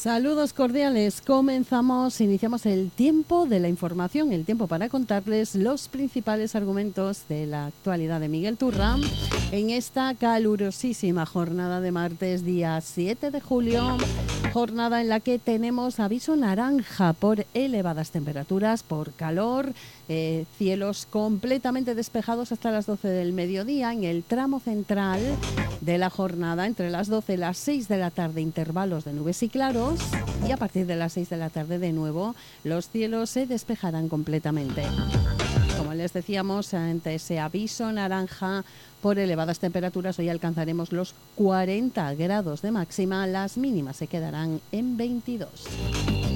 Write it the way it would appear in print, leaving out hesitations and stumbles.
Saludos cordiales, iniciamos el tiempo de la información, el tiempo para contarles los principales argumentos de la actualidad de Miguel Turra en esta calurosísima jornada de martes, día 7 de julio, jornada en la que tenemos aviso naranja por elevadas temperaturas, por calor, cielos completamente despejados hasta las 12 del mediodía en el tramo central de la jornada, entre las 12 y las 6 de la tarde, intervalos de nubes y claros, y a partir de las 6 de la tarde de nuevo los cielos se despejarán completamente. Como les decíamos, ante ese aviso naranja por elevadas temperaturas, hoy alcanzaremos los 40 grados de máxima, las mínimas se quedarán en 22.